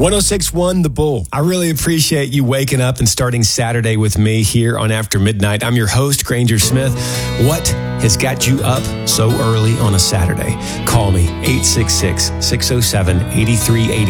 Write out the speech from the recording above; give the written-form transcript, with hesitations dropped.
106.1 The Bull. I really appreciate you waking up and starting Saturday with me here on After Midnight. I'm your host, Granger Smith. What has got you up so early on a Saturday? Call me, 866-607-8380.